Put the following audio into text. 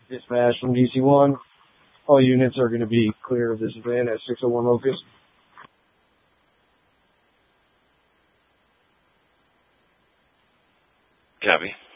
Dispatch from DC-1. All units are going to be clear of this event at 601 Locust. Copy.